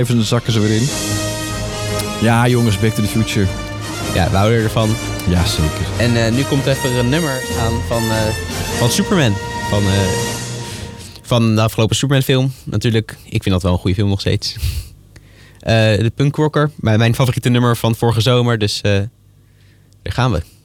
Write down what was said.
Even zakken ze weer in. Ja, jongens, Back to the Future. Ja, we houden ervan. Ja, zeker. En nu komt even een nummer aan van Superman. Van de afgelopen Superman film. Natuurlijk, ik vind dat wel een goede film nog steeds. De Punk Rocker. Mijn favoriete nummer van vorige zomer. Dus daar gaan we.